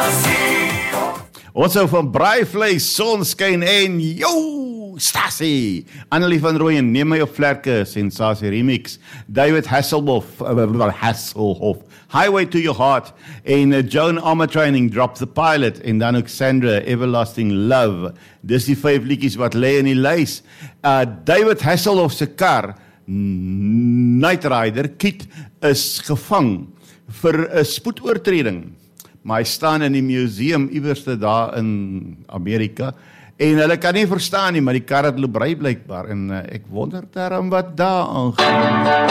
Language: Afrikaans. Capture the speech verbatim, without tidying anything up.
Ons hou van braaivleis, sonskyn en yo, Stasie. Annelie van Rooyen, neem my op vlerke, sensasie remix. David Hasselhoff, uh, Hasselhoff, Highway to Your Heart. En uh, Joan Armour Training, Drop the Pilot. En dan ook Sandra, Everlasting Love. Dis die vyf liedjies wat lê in die lys. Uh, David Hasselhoff se kar, Night Rider, Kit, is gevang vir 'n spoedoortreding. Maar hy staan in die museum iewerste daar in Amerika en hulle kan nie verstaan nie, maar die kar het loop ry blykbaar en uh, ek wonder daarom wat daar aangaan.